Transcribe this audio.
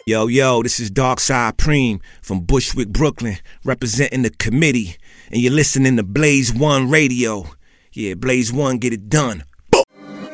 Yo, this is Darkside Preem from Bushwick, Brooklyn, representing the committee, and you're listening to Blaze One Radio. Yeah, Blaze One, get it done.